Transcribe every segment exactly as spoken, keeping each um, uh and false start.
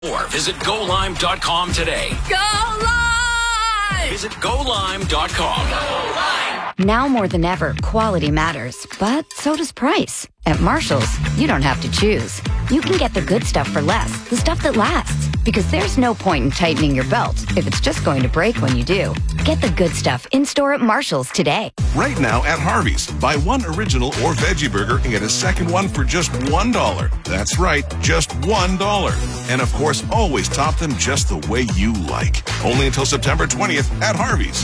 Or visit go lime dot com today. Go Lime! Visit go lime dot com. Go Lime! Now more than ever, quality matters, but so does price. At Marshall's, you don't have to choose. You can get the good stuff for less, the stuff that lasts. Because there's no point in tightening your belt if it's just going to break when you do. Get the good stuff in-store at Marshall's today. Right now at Harvey's, buy one original or veggie burger and get a second one for just one dollar. That's right, just one dollar. And of course, always top them just the way you like. Only until September twentieth at Harvey's.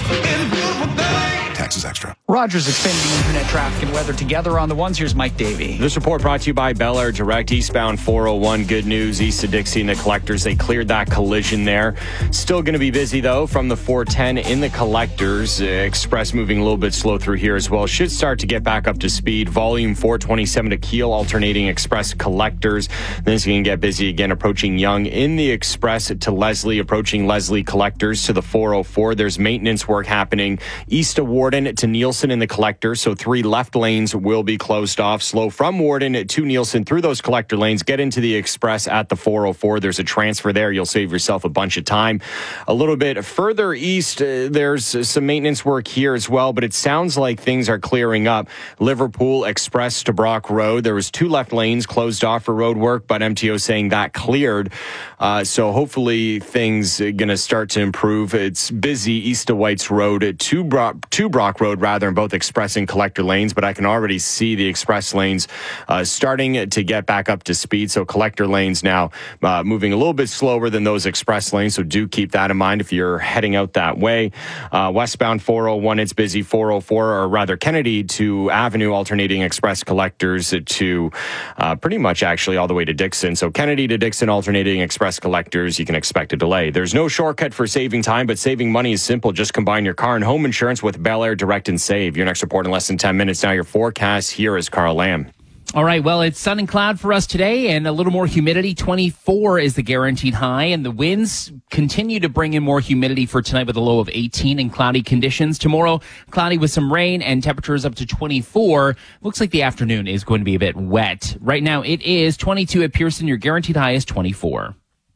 Taxes extra. Rogers Xfinity Internet traffic and weather together on the ones. Here's Mike Davey. This report brought to you by Bel Air Direct. Eastbound four oh one, good news. East of Dixie and the Collectors, they cleared that collision there. Still going to be busy, though, from the four ten in the Collectors. Uh, Express moving a little bit slow through here as well. Should start to get back up to speed. Volume four twenty-seven to Kiel, alternating Express Collectors. Then it's going to get busy again, approaching Young in the Express to Leslie, approaching Leslie Collectors to the four oh four. There's maintenance work happening east of Warden to Nielsen in the Collectors, so three left lanes will be closed off. Slow from Warden to Nielsen through those collector lanes. Get into the Express at the four oh four. There's a transfer there. You'll save yourself a bunch of time. A little bit further east, uh, there's some maintenance work here as well, but it sounds like things are clearing up. Liverpool Express to Brock Road. There was two left lanes closed off for road work, but M T O saying that cleared. Uh, so hopefully things are going to start to improve. It's busy east of Whites Road to Brock, to Brock Road, rather, in both Express and collector lanes, but I can already see the Express lanes uh, starting to get back up to speed. So collector lanes now uh, moving a little bit slower than those Express lanes. So do keep that in mind if you're heading out that way. Uh, westbound four oh one, it's busy. four oh four, or rather Kennedy to Avenue, alternating Express collectors to uh, pretty much actually all the way to Dixon. So Kennedy to Dixon, alternating Express collectors, you can expect a delay. There's no shortcut for saving time, but saving money is simple. Just combine your car and home insurance with Bel Air Direct and Save. Your next report in less than ten minutes. Now your forecast. Here is Carl Lamb. All right, well, it's sun and cloud for us today and a little more humidity. twenty-four is the guaranteed high, and the winds continue to bring in more humidity for tonight with a low of eighteen and cloudy conditions. Tomorrow, cloudy with some rain and temperatures up to twenty-four. Looks like the afternoon is going to be a bit wet. Right now, it is twenty-two at Pearson. Your guaranteed high is twenty-four.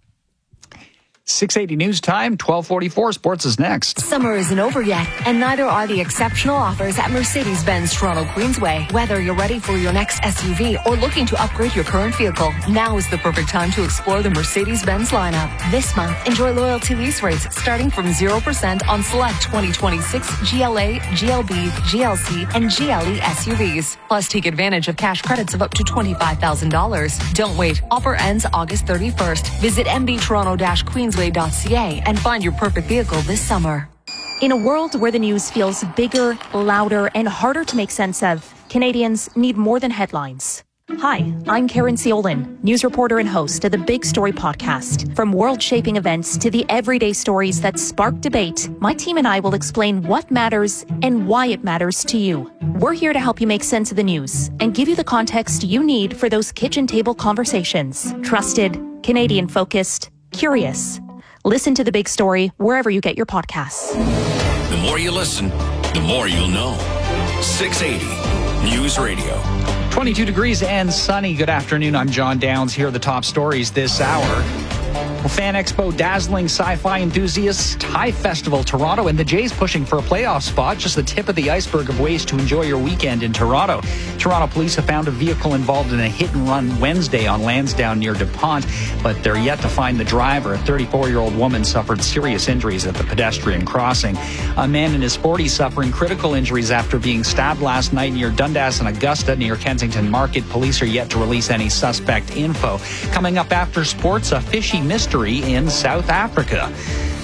six eighty news time, twelve forty-four. Sports is next. Summer isn't over yet, and neither are the exceptional offers at Mercedes-Benz Toronto Queensway. Whether you're ready for your next S U V or looking to upgrade your current vehicle, now is the perfect time to explore the Mercedes-Benz lineup. This month, enjoy loyalty lease rates starting from zero percent on select twenty twenty-six G L A, G L B, G L C, and G L E S U Vs. Plus, take advantage of cash credits of up to twenty-five thousand dollars. Don't wait. Offer ends August thirty-first. Visit m b toronto dash queensway dot c a and find your perfect vehicle this summer. In a world where the news feels bigger, louder, and harder to make sense of, Canadians need more than headlines. Hi, I'm Karen Ciolin, news reporter and host of the Big Story podcast. From world-shaping events to the everyday stories that spark debate, my team and I will explain what matters and why it matters to you. We're here to help you make sense of the news and give you the context you need for those kitchen table conversations. Trusted, Canadian-focused, curious. Listen to The Big Story wherever you get your podcasts. The more you listen, the more you'll know. six eighty News Radio. twenty-two degrees and sunny. Good afternoon. I'm John Downs. Here are the top stories this hour. Well, Fan Expo dazzling sci-fi enthusiasts, Thai Festival Toronto, and the Jays pushing for a playoff spot. Just the tip of the iceberg of ways to enjoy your weekend in Toronto. Toronto police have found a vehicle involved in a hit-and-run Wednesday on Lansdowne near DuPont, but they're yet to find the driver. A thirty-four-year-old woman suffered serious injuries at the pedestrian crossing. A man in his forties suffering critical injuries after being stabbed last night near Dundas and Augusta near Kensington Market. Police are yet to release any suspect info. Coming up after sports, a fishy mystery in South Africa.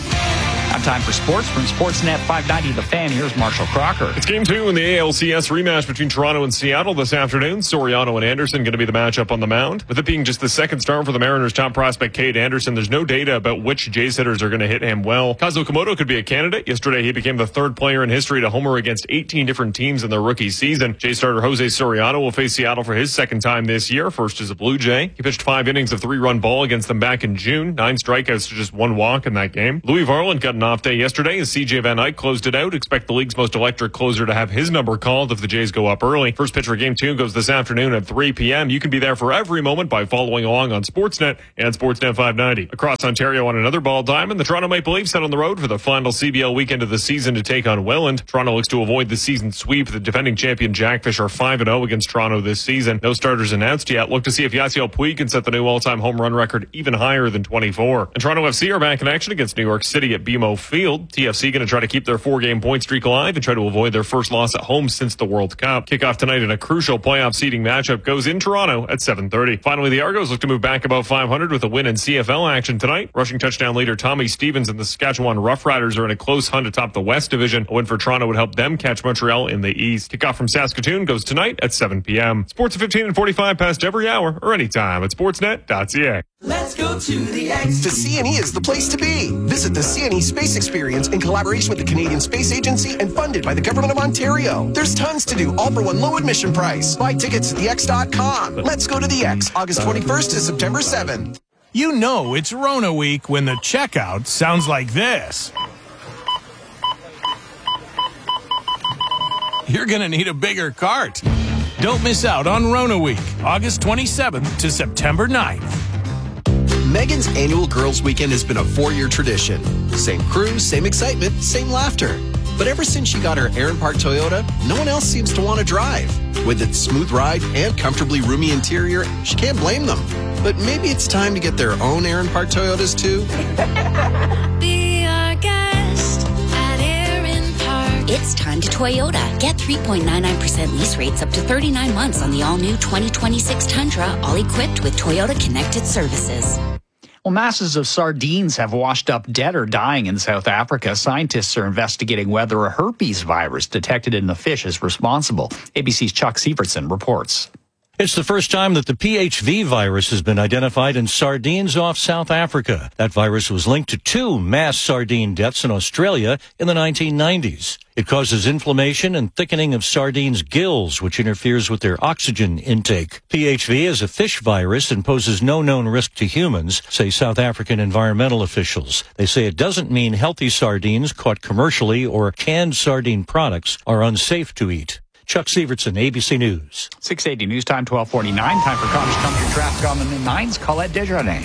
Now time for sports from Sportsnet five ninety The Fan. Here's Marshall Crocker. It's game two in the A L C S rematch between Toronto and Seattle this afternoon. Soriano and Anderson going to be the matchup on the mound. With it being just the second start for the Mariners' top prospect, Cade Anderson, there's no data about which Jays hitters are going to hit him well. Kazuo Komodo could be a candidate. Yesterday, he became the third player in history to homer against eighteen different teams in their rookie season. Jays starter Jose Soriano will face Seattle for his second time this year, first as a Blue Jay. He pitched five innings of three-run ball against them back in June, nine strikeouts to just one walk in that game. Louis Varland got an off day yesterday as C J Van Eyck closed it out. Expect the league's most electric closer to have his number called if the Jays go up early. First pitch for game two goes this afternoon at three p.m. You can be there for every moment by following along on Sportsnet and Sportsnet five ninety. Across Ontario on another ball diamond, the Toronto Maple Leafs head on the road for the final C B L weekend of the season to take on Welland. Toronto looks to avoid the season sweep. The defending champion Jackfish are five and oh against Toronto this season. No starters announced yet. Look to see if Yasiel Puig can set the new all-time home run record even higher than twenty-four. And Toronto F C are back in action against New York City at B M O Field. T F C going to try to keep their four-game point streak alive and try to avoid their first loss at home since the World Cup. Kickoff tonight in a crucial playoff seeding matchup goes in Toronto at seven thirty. Finally, the Argos look to move back above five hundred with a win in C F L action tonight. Rushing touchdown leader Tommy Stevens and the Saskatchewan Roughriders are in a close hunt atop the West Division. A win for Toronto would help them catch Montreal in the East. Kickoff from Saskatoon goes tonight at seven p.m. Sports at fifteen and forty-five past every hour or anytime at sportsnet dot c a. Let's go to the X. The C N E is the place to be. Visit the C N E Space Experience in collaboration with the Canadian Space Agency and funded by the Government of Ontario. There's tons to do, all for one low admission price. Buy tickets at the x dot com. Let's go to the X, August twenty-first to September seventh. You know it's Rona week when the checkout sounds like this. You're going to need a bigger cart. Don't miss out on Rona week, August twenty-seventh to September ninth. Megan's annual Girls Weekend has been a four-year tradition. Same crew, same excitement, same laughter. But ever since she got her Aaron Park Toyota, no one else seems to want to drive. With its smooth ride and comfortably roomy interior, she can't blame them. But maybe it's time to get their own Aaron Park Toyotas too. Be our guest at Aaron Park. It's time to Toyota. Get three point nine nine percent lease rates up to thirty-nine months on the all-new twenty twenty-six Tundra, all equipped with Toyota Connected Services. Well, masses of sardines have washed up dead or dying in South Africa. Scientists are investigating whether a herpes virus detected in the fish is responsible. A B C's Chuck Sievertson reports. It's the first time that the P H V virus has been identified in sardines off South Africa. That virus was linked to two mass sardine deaths in Australia in the nineteen nineties. It causes inflammation and thickening of sardines' gills, which interferes with their oxygen intake. P H V is a fish virus and poses no known risk to humans, say South African environmental officials. They say it doesn't mean healthy sardines caught commercially or canned sardine products are unsafe to eat. Chuck Sievertson, A B C News. six eighty News Time, twelve forty-nine. Time for Cottage Country traffic on the nines. Colette Desjardins.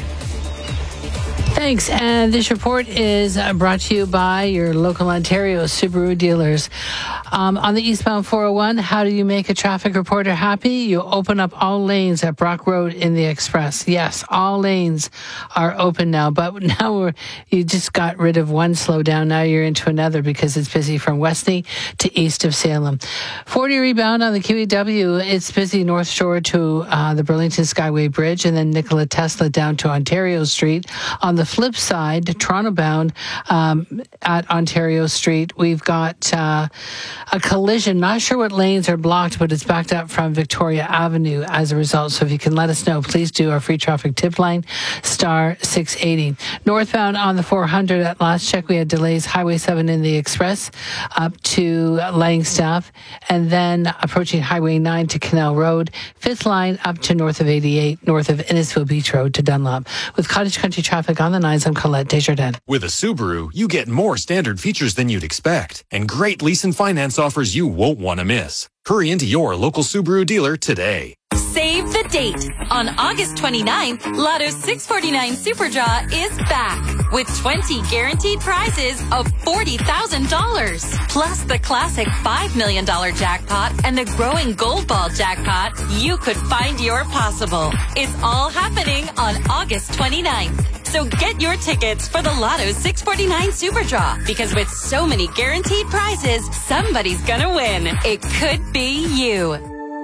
Thanks. And this report is brought to you by your local Ontario Subaru dealers. Um, on the eastbound four oh one, how do you make a traffic reporter happy? You open up all lanes at Brock Road in the Express. Yes, all lanes are open now, but now we're, you just got rid of one slowdown. Now you're into another because it's busy from Westney to east of Salem. forty rebound on the Q E W. It's busy North Shore to uh, the Burlington Skyway Bridge and then Nikola Tesla down to Ontario Street. On the flip side, Toronto bound um, at Ontario Street, we've got uh, a collision. Not sure what lanes are blocked, but it's backed up from Victoria Avenue as a result. So if you can let us know, please do. Our free traffic tip line, star six eighty. Northbound on the four hundred, at last check, we had delays. Highway seven in the Express up to Langstaff, and then approaching Highway nine to Canal Road. Fifth line up to north of eighty-eight, north of Innisfil Beach Road to Dunlop. With Cottage Country traffic on the nines, I'm Colette Desjardins. With a Subaru, you get more standard features than you'd expect, and great lease and finance offers you won't want to miss. Hurry into your local Subaru dealer today. Save the date. On August twenty-ninth, Lotto's six forty-nine Super Draw is back with twenty guaranteed prizes of forty thousand dollars. Plus the classic five million dollars jackpot and the growing Gold Ball jackpot. You could find your possible. It's all happening on August twenty-ninth. So get your tickets for the Lotto's six forty-nine Super Draw, because with so many guaranteed prizes, somebody's gonna win. It could be you.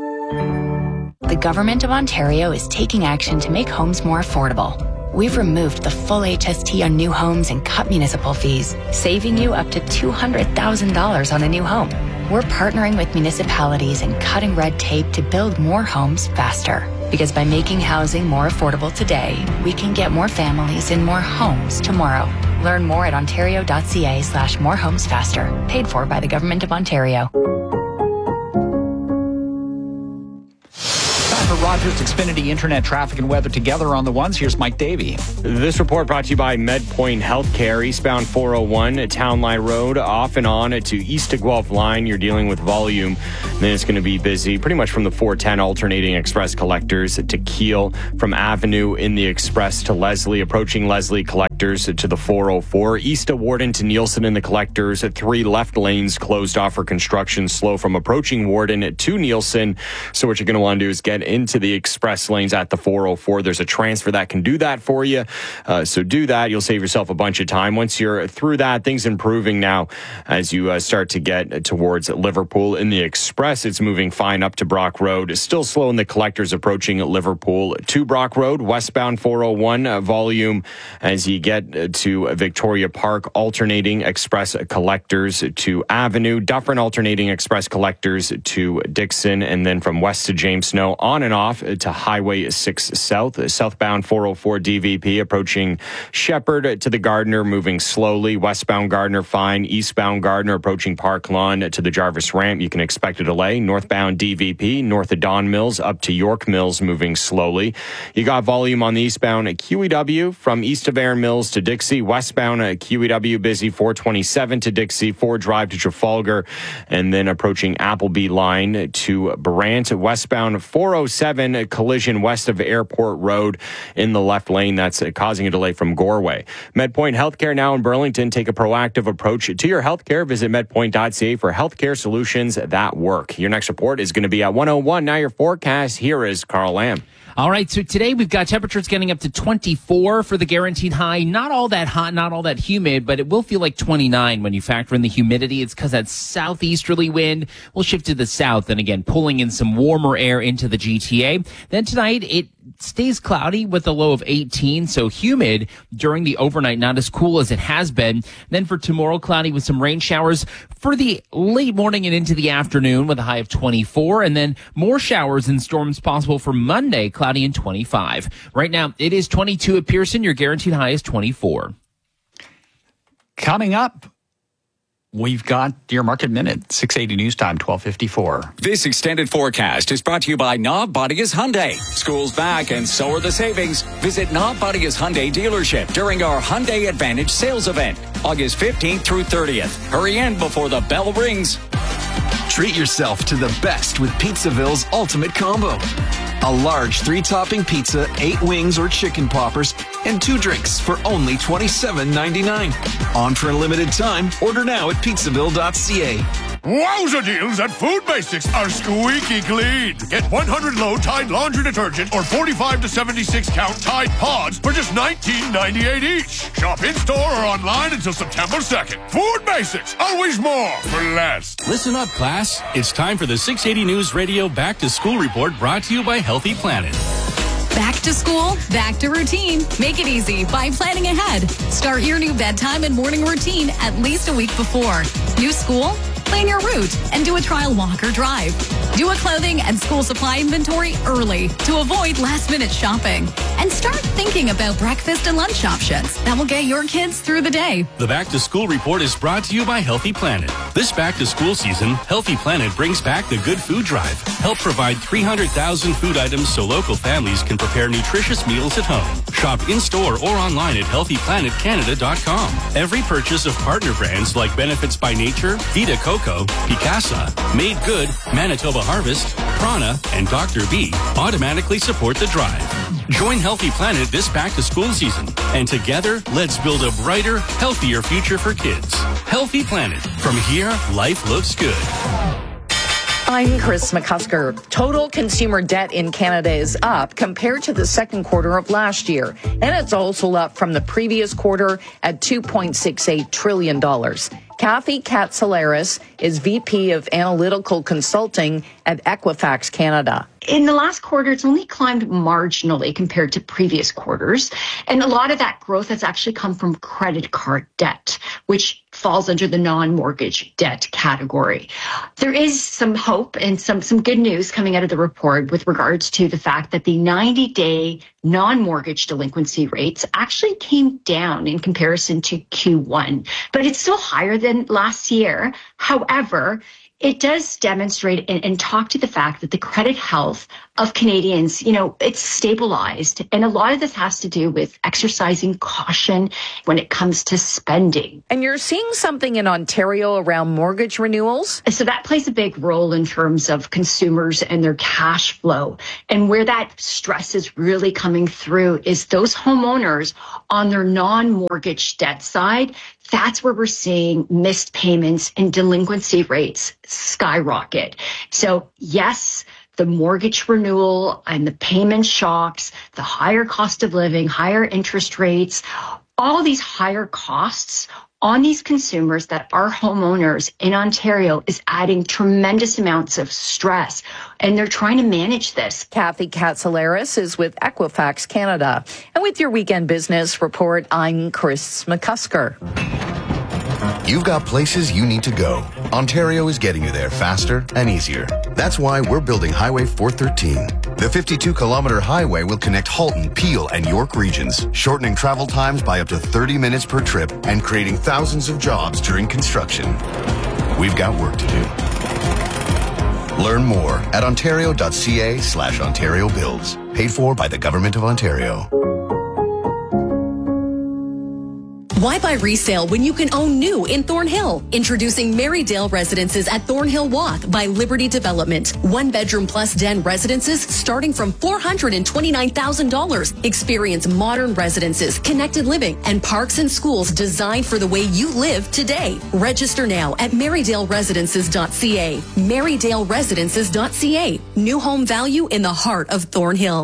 The Government of Ontario is taking action to make homes more affordable. We've removed the full H S T on new homes and cut municipal fees, saving you up to two hundred thousand dollars on a new home. We're partnering with municipalities and cutting red tape to build more homes faster. Because by making housing more affordable today, we can get more families in more homes tomorrow. Learn more at ontario.ca slash more homes faster. Paid for by the Government of Ontario. For Rod Rogers, Xfinity Internet traffic and weather together on the ones. Here's Mike Davey. This report brought to you by MedPoint Healthcare, eastbound four oh one, Town Line Road, off and on to East to Guelph line. You're dealing with volume. And then it's going to be busy pretty much from the four ten alternating express collectors to Kiel, from Avenue in the express to Leslie, approaching Leslie collectors to the four oh four, east to Warden to Nielsen in the collectors. Three left lanes closed off for construction, slow from approaching Warden to Nielsen. So what you're going to want to do is get into the express lanes at the four oh four. There's a transfer that can do that for you. Uh, so do that. You'll save yourself a bunch of time. Once you're through that, things improving now as you uh, start to get towards Liverpool. In the express, it's moving fine up to Brock Road. It's still slow in the collectors approaching Liverpool to Brock Road. Westbound four oh one, uh, volume as you get to Victoria Park. Alternating express collectors to Avenue. Dufferin alternating express collectors to Dixon. And then from west to James Snow, on and off to Highway six South. Southbound four oh four D V P approaching Shepherd to the Gardner, moving slowly. Westbound Gardner fine. Eastbound Gardner approaching Park Lawn to the Jarvis Ramp. You can expect a delay. Northbound D V P north of Don Mills up to York Mills, moving slowly. You got volume on the eastbound Q E W from east of Aaron Mills to Dixie. Westbound Q E W busy four twenty-seven to Dixie, four Drive to Trafalgar, and then approaching Appleby line to Brant. Westbound four oh seven collision west of Airport Road in the left lane. That's causing a delay from Goreway. MedPoint Healthcare now in Burlington. Take a proactive approach to your healthcare. Visit medpoint dot c a for healthcare solutions that work. Your next report is going to be at one oh one. Now your forecast. Here is Carl Lamb. All right, so today we've got temperatures getting up to twenty-four for the guaranteed high. Not all that hot, not all that humid, but it will feel like twenty-nine when you factor in the humidity. It's because that southeasterly wind will shift to the south, and again, pulling in some warmer air into the G T A. Then tonight, it stays cloudy with a low of eighteen, so humid during the overnight, not as cool as it has been. Then for tomorrow, cloudy with some rain showers for the late morning and into the afternoon with a high of twenty-four, and then more showers and storms possible for Monday, cloudy and twenty-five. Right now, it is twenty-two at Pearson. Your guaranteed high is twenty-four. Coming up, we've got your Market Minute, six eighty News Time, twelve fifty-four. This extended forecast is brought to you by Knob Bodias Hyundai. School's back and so are the savings. Visit Knob Bodias Hyundai dealership during our Hyundai Advantage sales event, August fifteenth through thirtieth. Hurry in before the bell rings. Treat yourself to the best with Pizzaville's Ultimate Combo. A large three-topping pizza, eight wings or chicken poppers, and two drinks for only twenty-seven ninety-nine. On for a limited time. Order now at pizzaville dot c a. Wowza deals at Food Basics are squeaky clean. Get one hundred low Tide laundry detergent or forty-five to seventy-six count Tide pods for just nineteen ninety-eight each. Shop in-store or online until September second. Food Basics, always more for less. Listen up, class. It's time for the six eighty News Radio Back to School Report, brought to you by Healthy Planet. Back to school, back to routine. Make it easy by planning ahead. Start your new bedtime and morning routine at least a week before. New school? Plan your route and do a trial walk or drive. Do a clothing and school supply inventory early to avoid last-minute shopping. And start thinking about breakfast and lunch options that will get your kids through the day. The Back to School Report is brought to you by Healthy Planet. This back to school season, Healthy Planet brings back the Good Food Drive. Help provide three hundred thousand food items so local families can prepare nutritious meals at home. Shop in-store or online at healthy planet canada dot com. Every purchase of partner brands like Benefits by Nature, Vita Coco, Picasa, Made Good, Manitoba Harvest, Prana, and Doctor B automatically support the drive. Join Healthy Planet this back-to-school season, and together, let's build a brighter, healthier future for kids. Healthy Planet. From here, life looks good. I'm Chris McCusker. Total consumer debt in Canada is up compared to the second quarter of last year, and it's also up from the previous quarter at two point six eight trillion dollars. Kathy Katsalaris is V P of Analytical Consulting at Equifax Canada. In the last quarter, it's only climbed marginally compared to previous quarters. And a lot of that growth has actually come from credit card debt, which falls under the non-mortgage debt category. There is some hope and some, some good news coming out of the report with regards to the fact that the ninety-day non-mortgage delinquency rates actually came down in comparison to Q one, but it's still higher than last year. However, it does demonstrate and, and talk to the fact that the credit health of Canadians, you know, it's stabilized. And a lot of this has to do with exercising caution when it comes to spending. And you're seeing something in Ontario around mortgage renewals? So that plays a big role in terms of consumers and their cash flow. And where that stress is really coming through is those homeowners on their non-mortgage debt side. That's where we're seeing missed payments and delinquency rates skyrocket. So yes, the mortgage renewal and the payment shocks, the higher cost of living, higher interest rates, all these higher costs on these consumers that are homeowners in Ontario is adding tremendous amounts of stress, and they're trying to manage this. Kathy Katsalaris is with Equifax Canada. And with your Weekend Business Report, I'm Chris McCusker. You've got places you need to go. Ontario is getting you there faster and easier. That's why we're building Highway four thirteen. The fifty-two kilometer highway will connect Halton, Peel, and York regions, shortening travel times by up to thirty minutes per trip and creating thousands of jobs during construction. We've got work to do. Learn more at ontario.ca slash Ontario Builds. Paid for by the Government of Ontario. Why buy resale when you can own new in Thornhill? Introducing Marydale Residences at Thornhill Walk by Liberty Development. One bedroom plus den residences starting from four hundred twenty-nine thousand dollars. Experience modern residences, connected living, and parks and schools designed for the way you live today. Register now at marydale residences dot c a. marydale residences dot c a. New home value in the heart of Thornhill.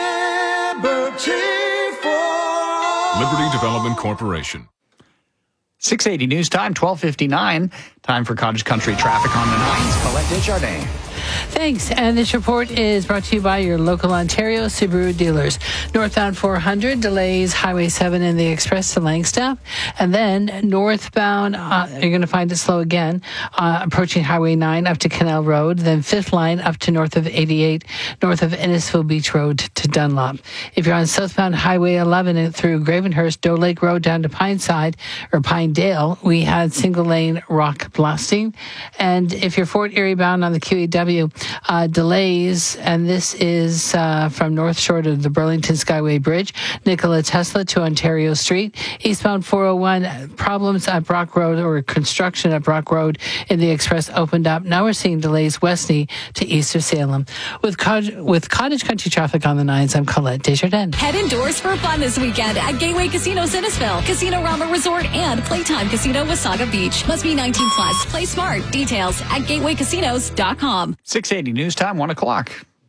Liberty Development Corporation. six eighty News Time, twelve fifty-nine. Time for Cottage Country traffic on the nines. Colette Desjardins. Thanks. And this report is brought to you by your local Ontario Subaru dealers. Northbound four hundred delays Highway seven in the express to Langstaff. And then northbound, uh, you're going to find it slow again, uh, approaching Highway nine up to Canal Road. Then fifth line up to north of eighty-eight, north of Innisfil Beach Road to Dunlop. If you're on southbound Highway eleven and through Gravenhurst, Doe Lake Road down to Pineside or Pinedale, we had single lane rock blasting. And if you're Fort Erie bound on the Q E W, Uh, delays, and this is uh, from North Shore to the Burlington Skyway Bridge, Nikola Tesla to Ontario Street, eastbound four oh one, problems at Brock Road or construction at Brock Road in the express opened up. Now we're seeing delays Westney to east of Salem. With, co- with Cottage Country traffic on the nines, I'm Colette Desjardins. Head indoors for fun this weekend at Gateway Casino Innisfil, Casino Rama Resort, and Playtime Casino Wasaga Beach. Must be nineteen plus. Play smart. Details at gateway casinos dot com. six eighty News Time, one o'clock.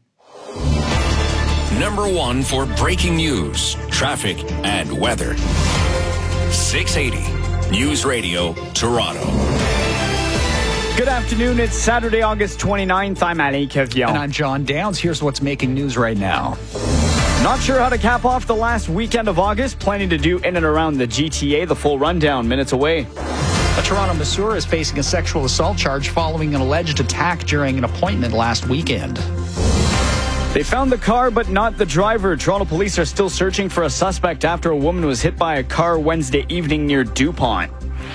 Number one for breaking news, traffic, and weather. six eighty News Radio, Toronto. Good afternoon. It's Saturday, August twenty-ninth. I'm Ali Kevion. And I'm John Downs. Here's what's making news right now. Not sure how to cap off the last weekend of August. Plenty to do in and around the G T A. The full rundown minutes away. A Toronto masseur is facing a sexual assault charge following an alleged attack during an appointment last weekend. They found the car, but not the driver. Toronto police are still searching for a suspect after a woman was hit by a car Wednesday evening near DuPont.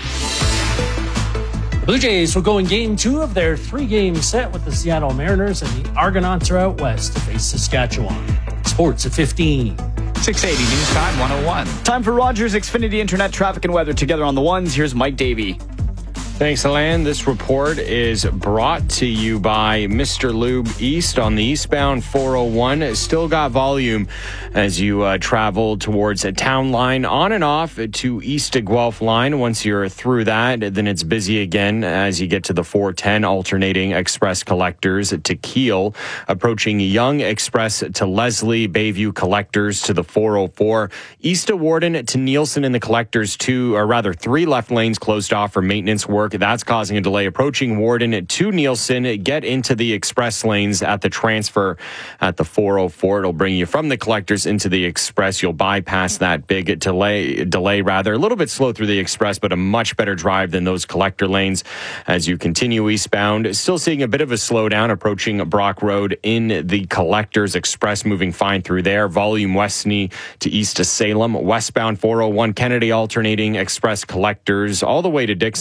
Blue Jays will go in game two of their three-game set with the Seattle Mariners, and the Argonauts are out west to face Saskatchewan. Sports at fifteen. six eighty News Time, one oh one. Time for Rogers Xfinity Internet traffic and weather together on the ones. Here's Mike Davey. Thanks, Alan. This report is brought to you by Mister Lube East on the eastbound four oh one. Still got volume as you uh, travel towards a town line on and off to east to Guelph line. Once you're through that, then it's busy again as you get to the four ten alternating express collectors to Kiel, approaching Young Express to Leslie, Bayview collectors to the four oh four. East of Warden to Nielsen in the collectors, two, or rather three left lanes closed off for maintenance work. That's causing a delay. Approaching Warden to Nielsen, get into the express lanes at the transfer at the four oh four. It'll bring you from the collectors into the express. You'll bypass that big delay, delay rather. A little bit slow through the express, but a much better drive than those collector lanes as you continue eastbound. Still seeing a bit of a slowdown approaching Brock Road in the collectors express, moving fine through there. Volume Westney to east to Salem. Westbound four oh one Kennedy alternating express collectors all the way to Dixon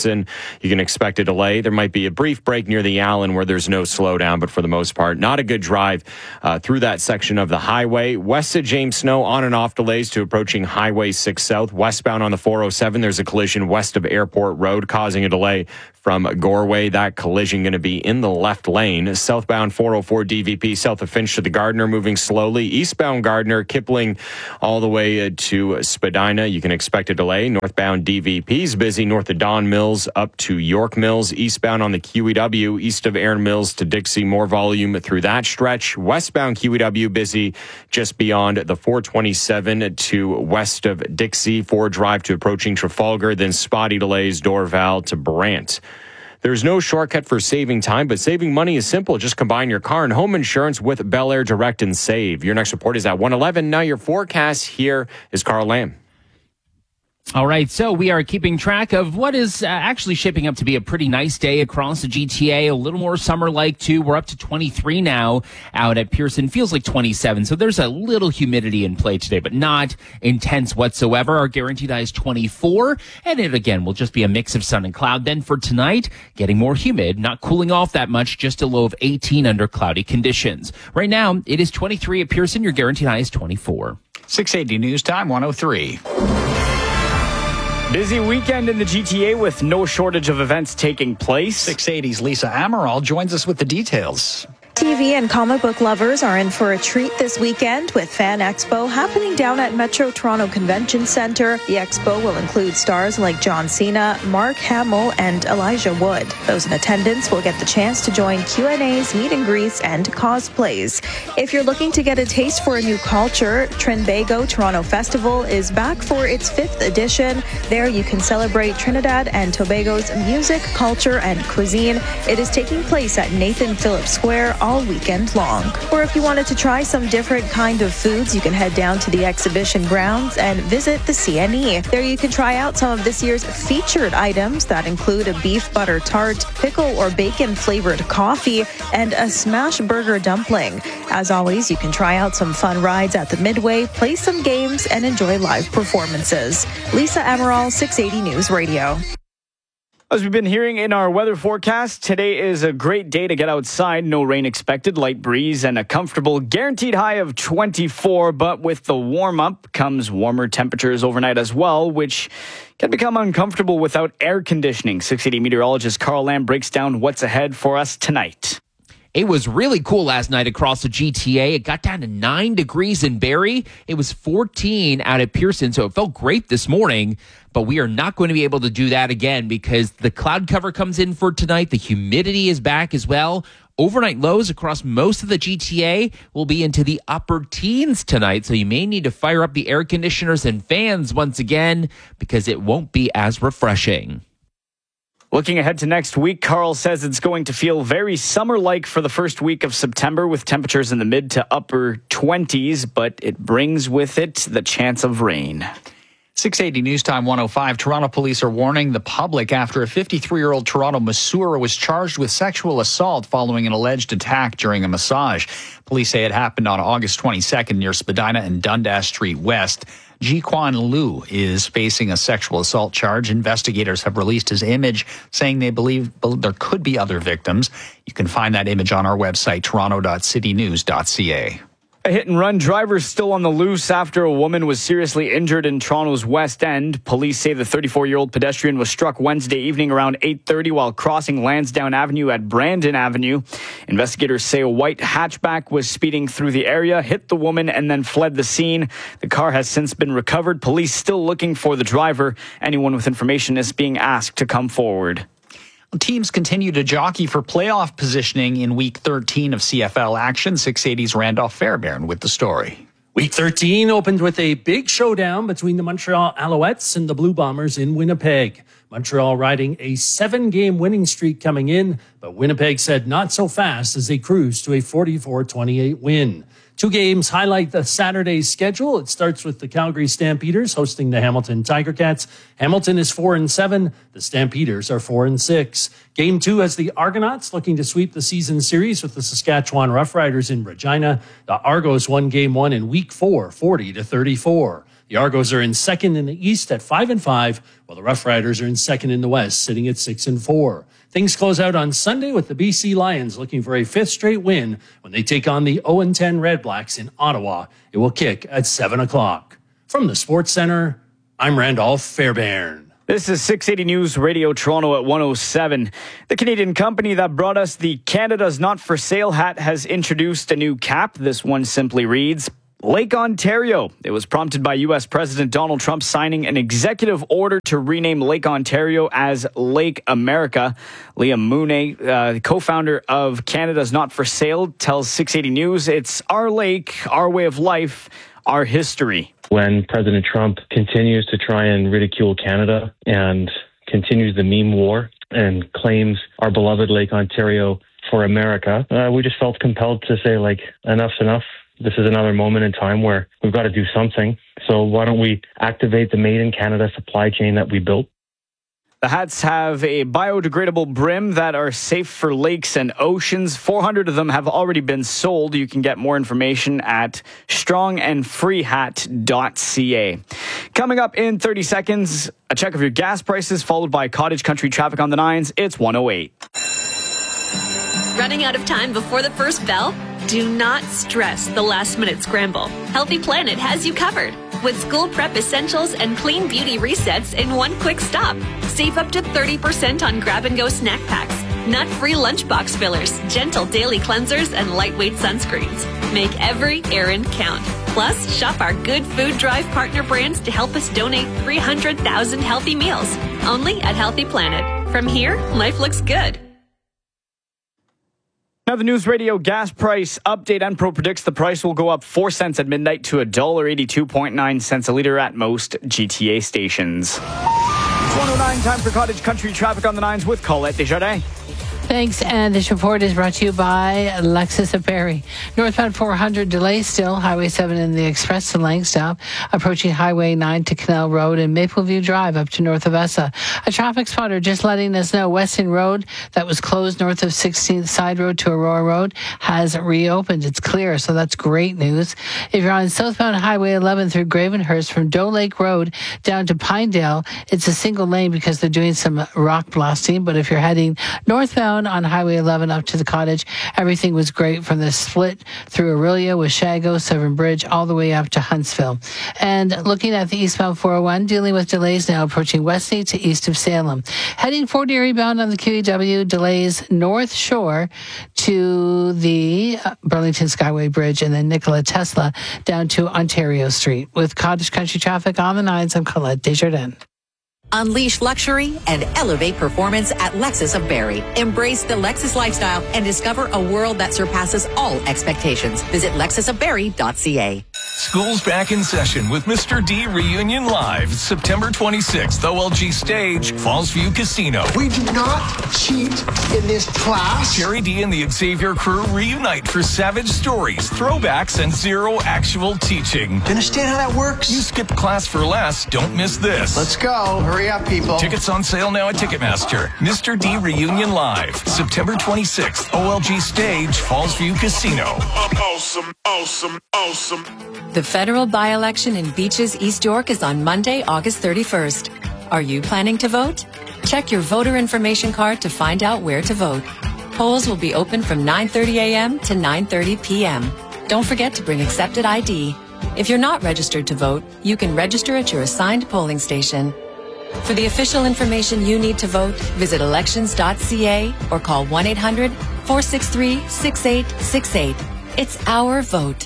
You can expect a delay. There might be a brief break near the Allen where there's no slowdown, but for the most part, not a good drive uh, through that section of the highway. West of James Snow, on and off delays to approaching Highway six South. Westbound on the four oh seven, there's a collision west of Airport Road, causing a delay from Goreway. That collision going to be in the left lane. Southbound four oh four D V P south of Finch to the Gardner, moving slowly. Eastbound Gardner, Kipling all the way to Spadina. You can expect a delay. Northbound D V P's busy north of Don Mills up to York Mills. Eastbound on the Q E W, east of Aaron Mills to Dixie, more volume through that stretch. Westbound Q E W busy just beyond the four twenty-seven to west of Dixie. Ford Drive to approaching Trafalgar, then spotty delays Dorval to Brant. There's no shortcut for saving time, but saving money is simple. Just combine your car and home insurance with Bel Air Direct and save. Your next report is at one eleven. Now your forecast. Here is Carl Lamb. All right, so we are keeping track of what is uh, actually shaping up to be a pretty nice day across the G T A. A little more summer-like, too. We're up to twenty-three now out at Pearson. Feels like twenty-seven, so there's a little humidity in play today, but not intense whatsoever. Our guaranteed high is twenty-four, and it, again, will just be a mix of sun and cloud. Then for tonight, getting more humid, not cooling off that much, just a low of eighteen under cloudy conditions. Right now, it is twenty-three at Pearson. Your guaranteed high is twenty-four. six eighty News Time, one oh three. Busy weekend in the G T A with no shortage of events taking place. six eighty's Lisa Amaral joins us with the details. T V and comic book lovers are in for a treat this weekend with Fan Expo happening down at Metro Toronto Convention Centre. The expo will include stars like John Cena, Mark Hamill, and Elijah Wood. Those in attendance will get the chance to join Q and A's, meet and greets, and cosplays. If you're looking to get a taste for a new culture, Trinbago Toronto Festival is back for its fifth edition. There you can celebrate Trinidad and Tobago's music, culture, and cuisine. It is taking place at Nathan Phillips Square all weekend long. Or if you wanted to try some different kind of foods, you can head down to the exhibition grounds and visit the C N E. There you can try out some of this year's featured items that include a beef butter tart, pickle or bacon flavored coffee, and a smash burger dumpling. As always, you can try out some fun rides at the Midway, play some games, and enjoy live performances. Lisa Amaral, six eighty News Radio. As we've been hearing in our weather forecast, today is a great day to get outside. No rain expected, light breeze, and a comfortable guaranteed high of twenty-four. But with the warm-up comes warmer temperatures overnight as well, which can become uncomfortable without air conditioning. six eighty meteorologist Carl Lamb breaks down what's ahead for us tonight. It was really cool last night across the G T A. It got down to nine degrees in Barrie. It was fourteen out at Pearson, so it felt great this morning. But we are not going to be able to do that again because the cloud cover comes in for tonight. The humidity is back as well. Overnight lows across most of the G T A will be into the upper teens tonight, so you may need to fire up the air conditioners and fans once again because it won't be as refreshing. Looking ahead to next week, Carl says it's going to feel very summer-like for the first week of September with temperatures in the mid to upper twenties, but it brings with it the chance of rain. six eighty News Time one oh five. Toronto police are warning the public after a fifty-three-year-old Toronto masseur was charged with sexual assault following an alleged attack during a massage. Police say it happened on August twenty-second near Spadina and Dundas Street West. Ji Kwan Liu is facing a sexual assault charge. Investigators have released his image, saying they believe there could be other victims. You can find that image on our website, toronto dot city news dot c a. A hit-and-run driver still on the loose after a woman was seriously injured in Toronto's West End. Police say the thirty-four-year-old pedestrian was struck Wednesday evening around eight thirty while crossing Lansdowne Avenue at Brandon Avenue. Investigators say a white hatchback was speeding through the area, hit the woman, and then fled the scene. The car has since been recovered. Police still looking for the driver. Anyone with information is being asked to come forward. Teams continue to jockey for playoff positioning in Week thirteen of C F L action. six eighty's Randolph Fairbairn with the story. Week thirteen opened with a big showdown between the Montreal Alouettes and the Blue Bombers in Winnipeg. Montreal riding a seven-game winning streak coming in, but Winnipeg said not so fast as they cruised to a forty-four twenty-eight win. Two games highlight the Saturday's schedule. It starts with the Calgary Stampeders hosting the Hamilton Tiger Cats. Hamilton is four and seven. The Stampeders are four and six. Game two has the Argonauts looking to sweep the season series with the Saskatchewan Roughriders in Regina. The Argos won game one in week four, forty to thirty-four. The Argos are in second in the East at five and five, while the Rough Riders are in second in the West, sitting at six and four. Things close out on Sunday with the B C Lions looking for a fifth straight win when they take on the oh and ten Red Blacks in Ottawa. It will kick at seven o'clock. From the Sports Center, I'm Randolph Fairbairn. This is six eighty News Radio Toronto at one oh seven. The Canadian company that brought us the Canada's Not For Sale hat has introduced a new cap. This one simply reads, Lake Ontario. It was prompted by U S President Donald Trump signing an executive order to rename Lake Ontario as Lake America. Liam Mooney, uh, co-founder of Canada's Not For Sale, tells six eighty News, it's our lake, our way of life, our history. When President Trump continues to try and ridicule Canada and continues the meme war and claims our beloved Lake Ontario for America, uh, we just felt compelled to say, like, enough's enough. This is another moment in time where we've got to do something. So why don't we activate the Made in Canada supply chain that we built? The hats have a biodegradable brim that are safe for lakes and oceans. four hundred of them have already been sold. You can get more information at strong and free hat dot c a. Coming up in thirty seconds, a check of your gas prices, followed by cottage country traffic on the nines. It's one oh eight. Running out of time before the first bell? Do not stress the last-minute scramble. Healthy Planet has you covered with school prep essentials and clean beauty resets in one quick stop. Save up to thirty percent on grab-and-go snack packs, nut-free lunchbox fillers, gentle daily cleansers, and lightweight sunscreens. Make every errand count. Plus, shop our Good Food Drive partner brands to help us donate three hundred thousand healthy meals. Only at Healthy Planet. From here, life looks good. Now, the News Radio gas price update. Enpro predicts the price will go up four cents at midnight to one dollar eighty-two point nine cents a litre at most G T A stations. It's one oh nine, time for cottage country traffic on the nines with Colette Desjardins. Thanks, and this report is brought to you by Lexus of Barrie. Northbound four hundred delay still, Highway seven in the Express to Langstop, approaching Highway nine to Canal Road and Mapleview Drive up to north of Essa. A traffic spotter just letting us know Weston Road that was closed north of sixteenth Side Road to Aurora Road has reopened. It's clear, so that's great news. If you're on southbound Highway eleven through Gravenhurst from Doe Lake Road down to Pinedale, it's a single lane because they're doing some rock blasting, but if you're heading northbound on Highway eleven up to the cottage, everything was great from the split through Aurelia with Shago, Severn Bridge, all the way up to Huntsville. And looking at the eastbound four oh one, dealing with delays now approaching Westney to east of Salem. Heading Fort Erie bound on the Q E W, delays North Shore to the Burlington Skyway Bridge and then Nikola Tesla down to Ontario Street. With cottage country traffic on the nines, I'm Colette Desjardins. Unleash luxury and elevate performance at Lexus of Barrie. Embrace the Lexus lifestyle and discover a world that surpasses all expectations. Visit lexus of barrie dot c a. School's back in session with Mister D Reunion Live, September twenty-sixth, O L G Stage, Fallsview Casino. We do not cheat in this class. Jerry D and the Xavier crew reunite for savage stories, throwbacks, and zero actual teaching. Understand how that works? You skipped class for less. Don't miss this. Let's go. Hurry up, people. Tickets on sale now at Ticketmaster. Mister D Reunion Live, September twenty-sixth, O L G Stage, Fallsview Casino. Awesome, awesome, awesome. The federal by-election in Beaches, East York is on Monday, August thirty-first. Are you planning to vote? Check your voter information card to find out where to vote. Polls will be open from nine thirty a.m. to nine thirty p.m. Don't forget to bring accepted I D. If you're not registered to vote, you can register at your assigned polling station. For the official information you need to vote, visit elections dot c a or call one eight hundred four six three six eight six eight. It's our vote.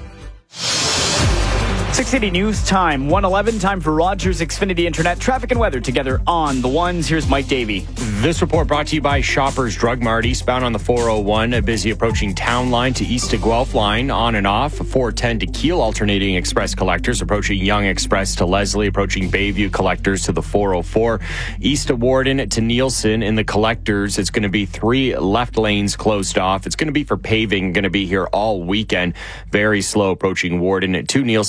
six eighty News Time, one eleven, time for Rogers Xfinity Internet traffic and weather together on the ones. Here's Mike Davey. This report brought to you by Shoppers Drug Mart, eastbound on the four oh one, a busy approaching Town Line to east to Guelph Line, on and off, four ten to Kiel, alternating express collectors, approaching Young Express to Leslie, approaching Bayview collectors to the four oh four, east of Warden to Nielsen. In the collectors, it's going to be three left lanes closed off. It's going to be for paving, going to be here all weekend. Very slow approaching Warden to Nielsen. In the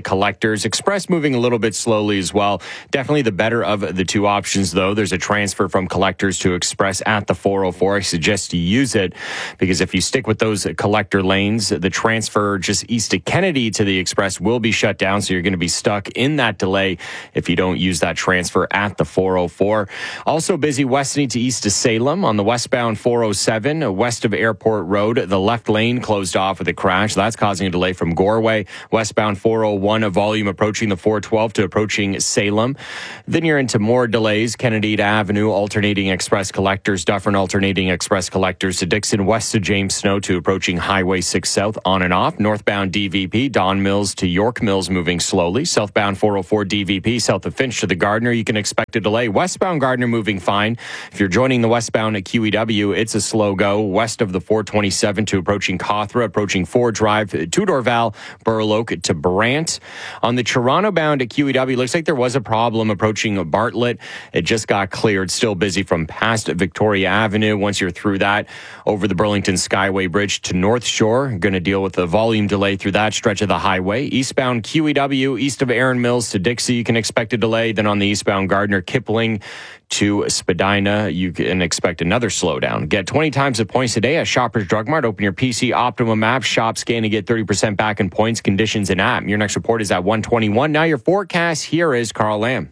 Collectors. Express moving a little bit slowly as well. Definitely the better of the two options, though. There's a transfer from Collectors to Express at the four oh four. I suggest you use it because if you stick with those collector lanes, the transfer just east of Kennedy to the Express will be shut down, so you're going to be stuck in that delay if you don't use that transfer at the four oh four. Also busy westerly to east of Salem on the westbound four oh seven, west of Airport Road. The left lane closed off with a crash. That's causing a delay from Goreway. Westbound four oh one, a volume approaching the four twelve to approaching Salem. Then you're into more delays. Kennedy to Avenue, alternating Express Collectors. Dufferin alternating Express Collectors to Dixon, west of James Snow to approaching Highway six South, on and off. Northbound D V P, Don Mills to York Mills moving slowly. Southbound four oh four D V P, south of Finch to the Gardner. You can expect a delay. Westbound Gardner moving fine. If you're joining the westbound at Q E W, it's a slow go. West of the four twenty-seven to approaching Cawthra, approaching Ford Drive, to Dorval, Burloak to Brant. On the Toronto bound at Q E W, looks like there was a problem approaching Bartlett. It just got cleared. Still busy from past Victoria Avenue. Once you're through that, over the Burlington Skyway Bridge to North Shore. Going to deal with the volume delay through that stretch of the highway. Eastbound Q E W, east of Erin Mills to Dixie, you can expect a delay. Then on the eastbound Gardner Kipling to Spadina, you can expect another slowdown. Get twenty times the points today at Shoppers Drug Mart. Open your P C Optimum app, shop, scan, and get thirty percent back in points, conditions, and app. Your next report is at one twenty-one. Now your forecast, here is Carl Lamb.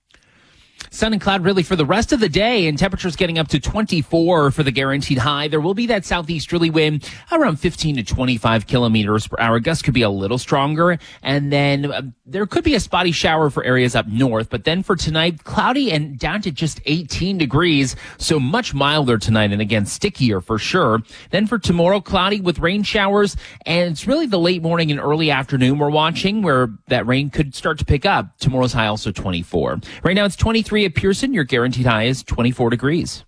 Sun and cloud really for the rest of the day, and temperatures getting up to twenty-four for the guaranteed high. There will be that southeasterly wind around fifteen to twenty-five kilometers per hour. Gusts could be a little stronger, and then uh, there could be a spotty shower for areas up north. But then for tonight, cloudy and down to just eighteen degrees, so much milder tonight, and again, stickier for sure. Then for tomorrow, cloudy with rain showers, and it's really the late morning and early afternoon we're watching where that rain could start to pick up. Tomorrow's high also twenty-four. Right now it's twenty-three at Pearson. Your guaranteed high is twenty-four degrees.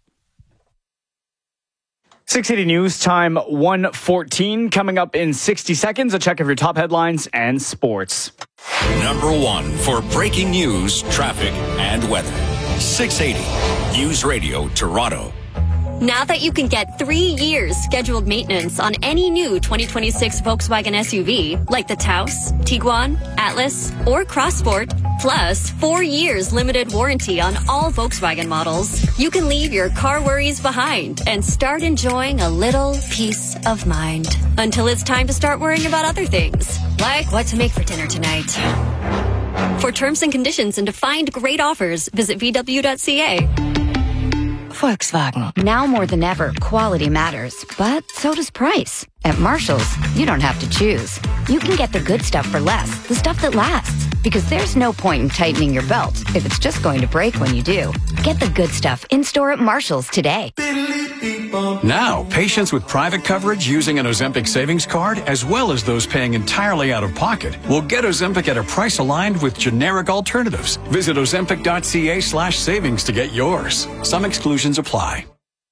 six eighty News Time, one fourteen. Coming up in sixty seconds, a check of your top headlines and sports. Number one for breaking news, traffic, and weather. six eighty News Radio Toronto. Now that you can get three years scheduled maintenance on any new twenty twenty-six Volkswagen S U V, like the Taos, Tiguan, Atlas, or Crossport, plus four years limited warranty on all Volkswagen models, you can leave your car worries behind and start enjoying a little peace of mind. Until it's time to start worrying about other things, like what to make for dinner tonight. For terms and conditions and to find great offers, visit v w dot c a. Volkswagen. Now more than ever, quality matters, but so does price. At Marshall's, you don't have to choose. You can get the good stuff for less, the stuff that lasts. Because there's no point in tightening your belt if it's just going to break when you do. Get the good stuff in-store at Marshall's today. Now, patients with private coverage using an Ozempic savings card, as well as those paying entirely out of pocket, will get Ozempic at a price aligned with generic alternatives. Visit ozempic dot c a slash savings to get yours. Some exclusions apply.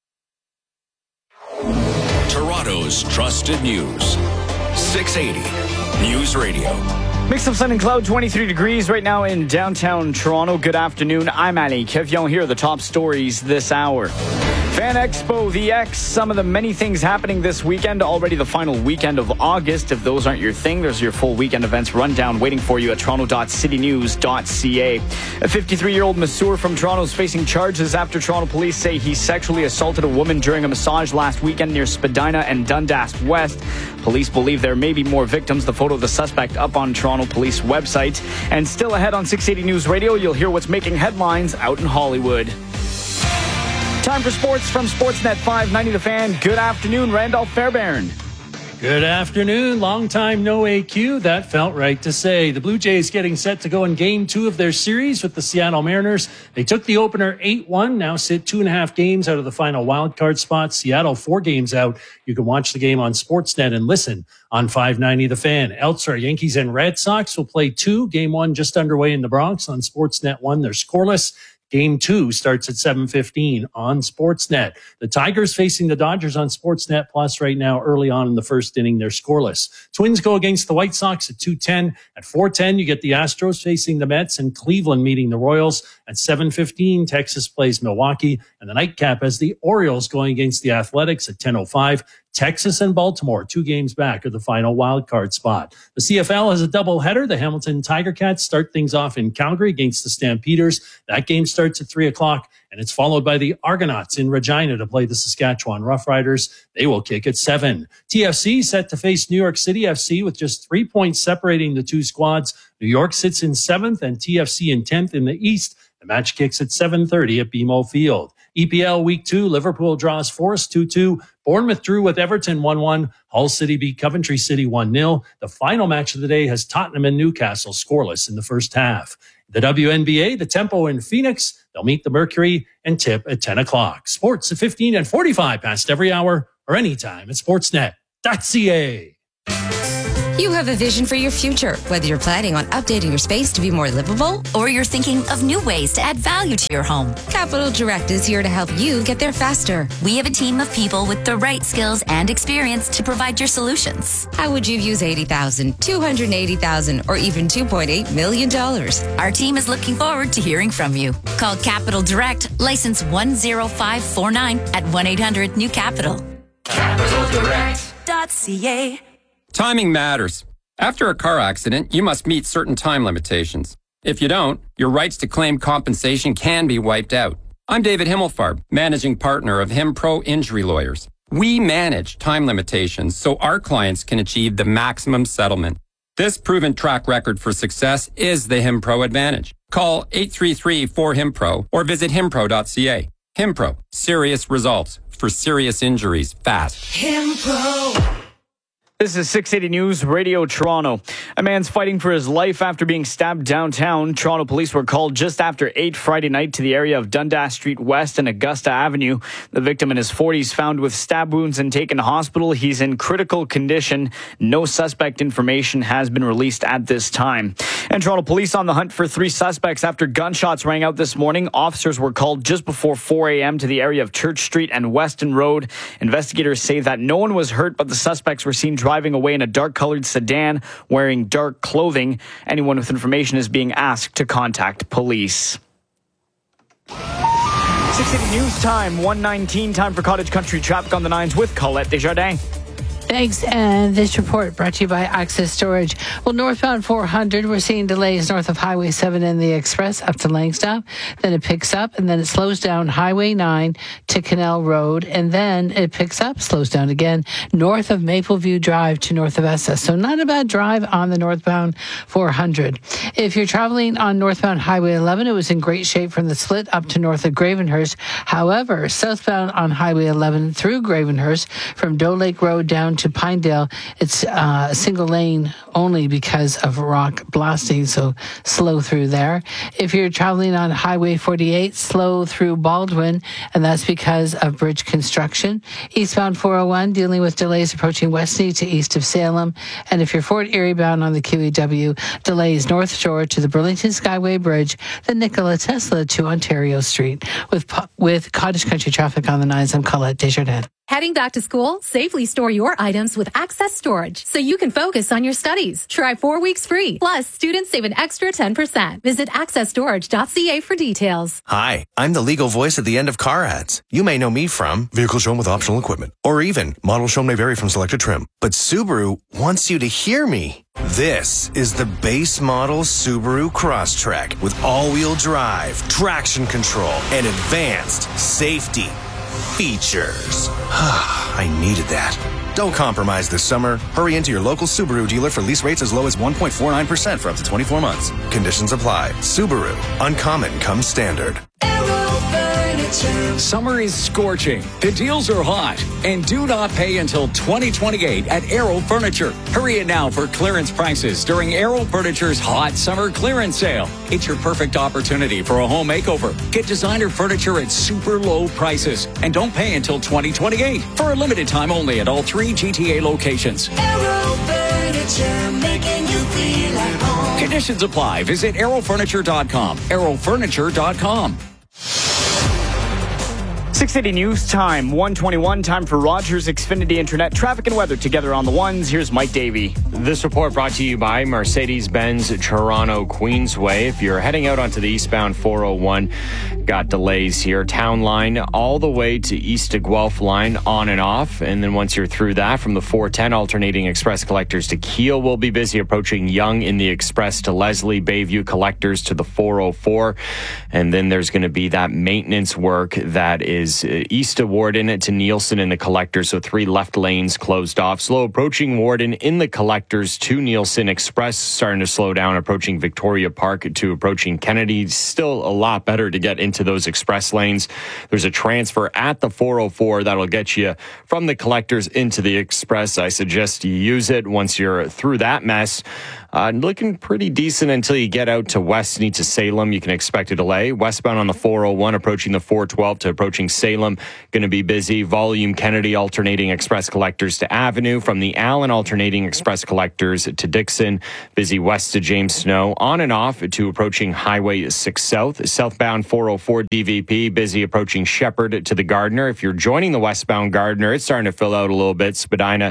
Toronto's trusted news. six eighty News Radio. Mix of sun and cloud, twenty-three degrees right now in downtown Toronto. Good afternoon. I'm Ali Kevion. Here are the top stories this hour. Fan Expo, the X, some of the many things happening this weekend. Already the final weekend of August. If those aren't your thing, there's your full weekend events rundown waiting for you at toronto dot city news dot c a. A fifty-three-year-old masseur from Toronto is facing charges after Toronto police say he sexually assaulted a woman during a massage last weekend near Spadina and Dundas West. Police believe there may be more victims. The photo of the suspect up on Toronto Police website. And still ahead on six eighty News Radio, you'll hear what's making headlines out in Hollywood. Time for sports from Sportsnet five ninety The Fan. Good afternoon, Randolph Fairbairn. Good afternoon. Long time no A Q. That felt right to say. The Blue Jays getting set to go in game two of their series with the Seattle Mariners. They took the opener eight one, now sit two and a half games out of the final wildcard spot. Seattle four games out. You can watch the game on Sportsnet and listen on five ninety The Fan. Elsewhere, Yankees and Red Sox will play two. Game one just underway in the Bronx on Sportsnet one. They're scoreless. Game two starts at seven fifteen on Sportsnet. The Tigers facing the Dodgers on Sportsnet Plus right now. Early on in the first inning, they're scoreless. Twins go against the White Sox at two ten. At four ten, you get the Astros facing the Mets and Cleveland meeting the Royals. At seven fifteen, Texas plays Milwaukee, and the nightcap has the Orioles going against the Athletics at ten oh five. Texas and Baltimore, two games back of the final wild card spot. The C F L has a doubleheader. The Hamilton Tiger Cats start things off in Calgary against the Stampeders. That game starts at three o'clock, and it's followed by the Argonauts in Regina to play the Saskatchewan Roughriders. They will kick at seven. T F C set to face New York City F C with just three points separating the two squads. New York sits in seventh and T F C in tenth in the East. The match kicks at seven thirty at B M O Field. E P L Week two, Liverpool draws Forest two two. Bournemouth drew with Everton one one. Hull City beat Coventry City one nil. The final match of the day has Tottenham and Newcastle scoreless in the first half. The W N B A, the Tempo in Phoenix, they'll meet the Mercury and tip at ten o'clock. Sports at fifteen and forty-five past every hour or anytime at sportsnet dot c a. You have a vision for your future, whether you're planning on updating your space to be more livable or you're thinking of new ways to add value to your home. Capital Direct is here to help you get there faster. We have a team of people with the right skills and experience to provide your solutions. How would you use eighty thousand dollars, two hundred eighty thousand dollars, or even two point eight million dollars? Our team is looking forward to hearing from you. Call Capital Direct, license one zero five four nine at one eight hundred new capital. capital direct dot c a. Timing matters. After a car accident, you must meet certain time limitations. If you don't, your rights to claim compensation can be wiped out. I'm David Himmelfarb, managing partner of HimPro Injury Lawyers. We manage time limitations so our clients can achieve the maximum settlement. This proven track record for success is the HimPro advantage. Call eight three three four HimPro or visit himpro dot c a. HimPro, serious results for serious injuries fast. HimPro. This is six eighty News Radio Toronto. A man's fighting for his life after being stabbed downtown. Toronto police were called just after eight Friday night to the area of Dundas Street West and Augusta Avenue. The victim in his forties found with stab wounds and taken to hospital. He's in critical condition. No suspect information has been released at this time. And Toronto police on the hunt for three suspects after gunshots rang out this morning. Officers were called just before four a.m. to the area of Church Street and Weston Road. Investigators say that no one was hurt, but the suspects were seen driving away in a dark-colored sedan wearing dark clothing. Anyone with information is being asked to contact police. six eighty News Time, one nineteen, time for Cottage Country traffic on the nines with Colette Desjardins. Thanks. And this report brought to you by Access Storage. Well, northbound four hundred, we're seeing delays north of Highway seven and the Express up to Langstaff. Then it picks up and then it slows down Highway nine to Canal Road. And then it picks up, slows down again north of Mapleview Drive to north of Essex. So not a bad drive on the northbound four hundred. If you're traveling on northbound Highway eleven, it was in great shape from the split up to north of Gravenhurst. However, southbound on Highway eleven through Gravenhurst from Doe Lake Road down to Pinedale, it's uh, a single lane only because of rock blasting, so slow through there. If you're traveling on Highway forty-eight, slow through Baldwin, and that's because of bridge construction. Eastbound four oh one, dealing with delays approaching Westney to east of Salem. And if you're Fort Erie bound on the Q E W, delays North Shore to the Burlington Skyway Bridge, the Nikola Tesla to Ontario Street. With, with Cottage Country traffic on the nines, I'm Colette Desjardins. Heading back to school? Safely store your items with Access Storage so you can focus on your studies. Try four weeks free. Plus, students save an extra ten percent. Visit access storage dot c a for details. Hi, I'm the legal voice at the end of car ads. You may know me from vehicle shown with optional equipment, or even model shown may vary from selected trim. But Subaru wants you to hear me. This is the base model Subaru Crosstrek with all-wheel drive, traction control, and advanced safety features. I needed that. Don't compromise this summer. Hurry into your local Subaru dealer for lease rates as low as one point four nine percent for up to twenty-four months. Conditions apply. Subaru. Uncommon comes standard. Summer is scorching. The deals are hot. And do not pay until twenty twenty-eight at Aero Furniture. Hurry in now for clearance prices during Aero Furniture's hot summer clearance sale. It's your perfect opportunity for a home makeover. Get designer furniture at super low prices. And don't pay until twenty twenty-eight. For a limited time only at all three G T A locations. Aero Furniture, making you feel at home. Conditions apply. Visit aero furniture dot com. aero furniture dot com. six eighty News Time, one twenty-one. Time for Rogers Xfinity Internet. Traffic and weather together on the ones. Here's Mike Davey. This report brought to you by Mercedes-Benz Toronto Queensway. If you're heading out onto the eastbound four oh one, got delays here. Town line all the way to east to Guelph line on and off. And then once you're through that, from the four ten alternating express collectors to Kiel, will be busy approaching Yonge in the express to Leslie, Bayview collectors to the four oh four. And then there's going to be that maintenance work that is east of Warden to Nielsen in the collectors, so three left lanes closed off. Slow approaching Warden in the collectors to Nielsen. Express starting to slow down, approaching Victoria Park to approaching Kennedy. Still a lot better to get into those express lanes. There's a transfer at the four oh four that'll get you from the collectors into the express. I suggest you use it once you're through that mess. Uh, looking pretty decent until you get out to Westney to Salem. You can expect a delay. Westbound on the four oh one, approaching the four twelve to approaching Salem, going to be busy. Volume Kennedy alternating express collectors to Avenue. From the Allen alternating express collectors to Dixon, busy west to James Snow. On and off to approaching Highway six South. Southbound four oh four D V P, busy approaching Shepherd to the Gardner. If you're joining the westbound Gardner, it's starting to fill out a little bit. Spadina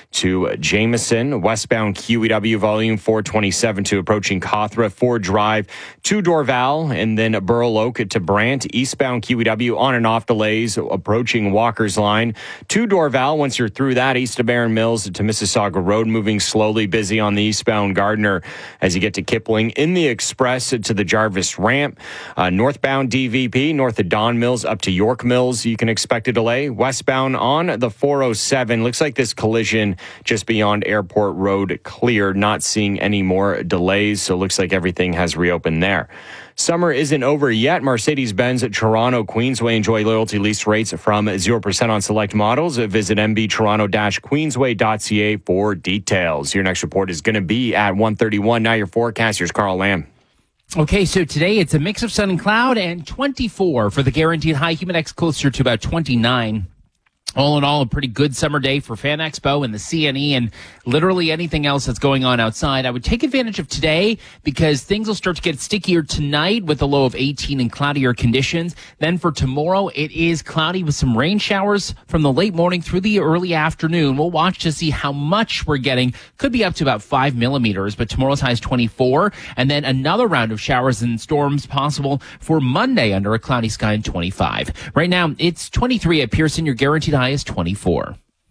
to Jameson. Westbound Q E W volume four twenty-seven to approaching Cawthra. Ford Drive to Dorval, and then Burl Oak to Brant. Eastbound Q E W on and off delays approaching Walker's Line to Dorval. Once you're through that, east of Barron Mills to Mississauga Road, moving slowly, busy on the eastbound Gardner as you get to Kipling. In the express to the Jarvis Ramp. Uh, northbound D V P, north of Don Mills up to York Mills, you can expect a delay. Westbound on the four oh seven, looks like this collision just beyond Airport Road cleared, not seeing any more delays, so it looks like everything has reopened there. Summer isn't over yet. Mercedes-Benz at Toronto Queensway. Enjoy loyalty lease rates from zero percent on select models. Visit m b toronto dash queensway dot c a for details. Your next report is going to be at one thirty-one. Now your forecast. Here's Carl Lamb. Okay, so today it's a mix of sun and cloud and twenty-four for the guaranteed high. Humidex closer to about twenty-nine. All in all, a pretty good summer day for Fan Expo and the C N E and literally anything else that's going on outside. I would take advantage of today because things will start to get stickier tonight with a low of eighteen and cloudier conditions. Then for tomorrow, it is cloudy with some rain showers from the late morning through the early afternoon. We'll watch to see how much we're getting. Could be up to about five millimeters, but tomorrow's high is twenty-four. And then another round of showers and storms possible for Monday under a cloudy sky in twenty-five. Right now, it's twenty-three at Pearson. Your guaranteed high is twenty-four.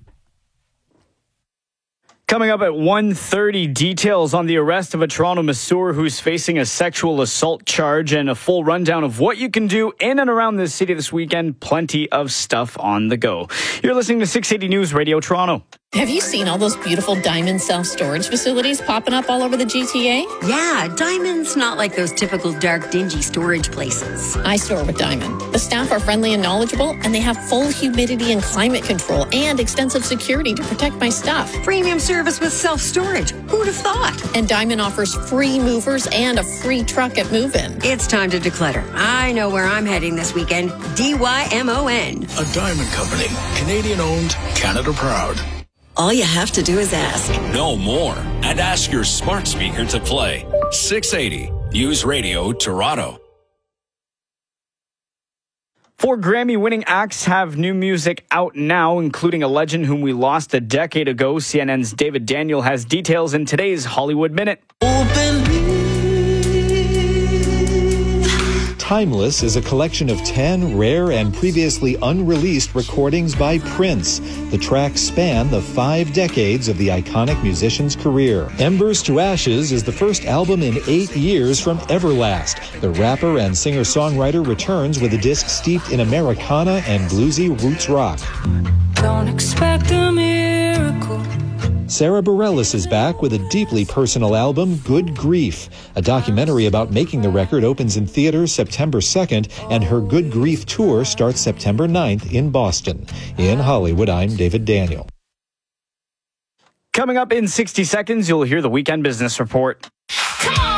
Coming up at one thirty, details on the arrest of a Toronto masseur who's facing a sexual assault charge and a full rundown of what you can do in and around the city this weekend. Plenty of stuff on the go. You're listening to six eighty News Radio Toronto. Have you seen all those beautiful Diamond self-storage facilities popping up all over the G T A? Yeah, Diamond's not like those typical dark, dingy storage places. I store with Diamond. The staff are friendly and knowledgeable, and they have full humidity and climate control and extensive security to protect my stuff. Premium service with self-storage. Who'd have thought? And Diamond offers free movers and a free truck at move-in. It's time to declutter. I know where I'm heading this weekend. D Y M O N. A Diamond Company. Canadian-owned, Canada-proud. All you have to do is ask. Know more and ask your smart speaker to play six eighty News Radio Toronto. Four Grammy-winning acts have new music out now, including a legend whom we lost a decade ago. C N N's David Daniel has details in today's Hollywood Minute. Timeless is a collection of ten rare and previously unreleased recordings by Prince. The tracks span the five decades of the iconic musician's career. Embers to Ashes is the first album in eight years from Everlast. The rapper and singer-songwriter returns with a disc steeped in Americana and bluesy roots rock. Don't expect a miracle. Sarah Bareilles is back with a deeply personal album, Good Grief. A documentary about making the record opens in theaters September second, and her Good Grief tour starts September ninth in Boston. In Hollywood, I'm David Daniel. Coming up in sixty seconds, you'll hear the Weekend Business Report.